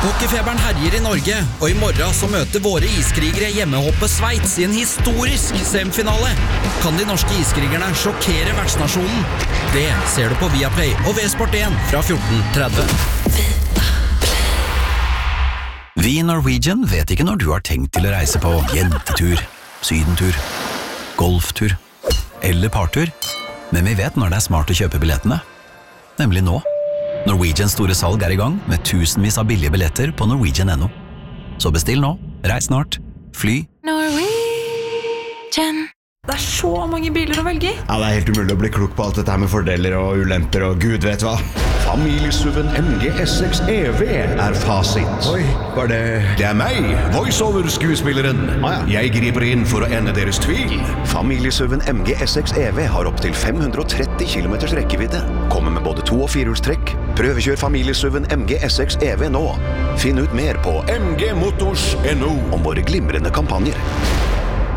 Hockeyfeberen herjer I Norge, og I morgen så møter våre iskrigere hjemmehoppet Sveits I en historisk semifinale. Kan de norske iskrigerne sjokkere vertsnasjonen? Det ser du på Viaplay og V-Sport1 fra 14:30. Vi I Norwegian vet ikke når du har tenkt til å reise på jentetur, sydentur, golftur eller partur, men vi vet når det smart å kjøpe billettene. Nemlig nå. Norwegians store salg I gang med tusenvis av billige billetter på Norwegian.no. Så bestill nå, reis snart, fly. Norwegian. Det så mange biler å velge I. Ja, det helt umulig å bli klok på alt dette her med fordeler og ulemper og gud vet hva. Familiesuven MG S6 EV fasit. Oi, var det... Det meg, voiceover-skuespilleren. Jeg griper inn for å ende deres tvil. Familiesuven MG S6 EV har opp til 530 km rekkevidde. Kommer med både 2- og 4-hjulstrekk. Prøvekjør familiesuven MG S6 EV nå. Finn ut mer på mgmotors.no om våre glimrende kampanjer.